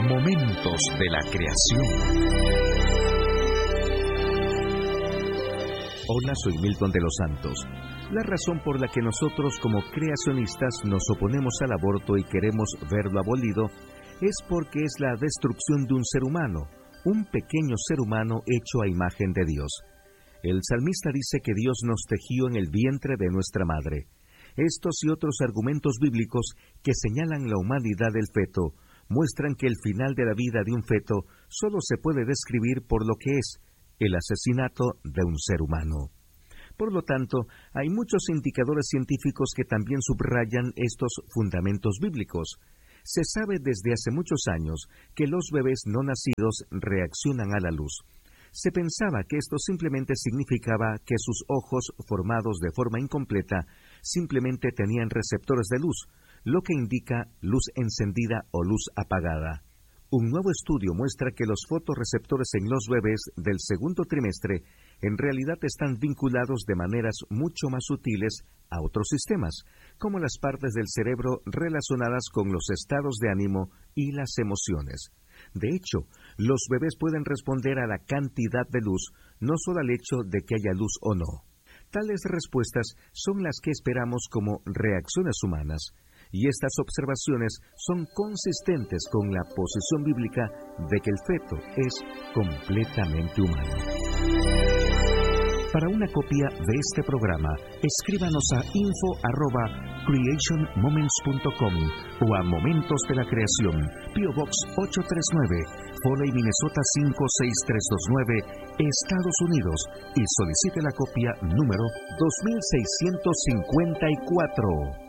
Momentos de la creación. Hola, soy Milton de los Santos. La razón por la que nosotros como creacionistas nos oponemos al aborto y queremos verlo abolido es porque es la destrucción de un ser humano, un pequeño ser humano hecho a imagen de Dios. El salmista dice que Dios nos tejió en el vientre de nuestra madre. Estos y otros argumentos bíblicos que señalan la humanidad del feto muestran que el final de la vida de un feto solo se puede describir por lo que es el asesinato de un ser humano. Por lo tanto, hay muchos indicadores científicos que también subrayan estos fundamentos bíblicos. Se sabe desde hace muchos años que los bebés no nacidos reaccionan a la luz. Se pensaba que esto simplemente significaba que sus ojos, formados de forma incompleta, simplemente tenían receptores de luz, lo que indica luz encendida o luz apagada. Un nuevo estudio muestra que los fotorreceptores en los bebés del segundo trimestre en realidad están vinculados de maneras mucho más sutiles a otros sistemas, como las partes del cerebro relacionadas con los estados de ánimo y las emociones. De hecho, los bebés pueden responder a la cantidad de luz, no solo al hecho de que haya luz o no. Tales respuestas son las que esperamos como reacciones humanas, y estas observaciones son consistentes con la posición bíblica de que el feto es completamente humano. Para una copia de este programa, escríbanos a info@creationmoments.com o a Momentos de la Creación, P.O. Box 839, Foley, Minnesota 56329, Estados Unidos, y solicite la copia número 2654.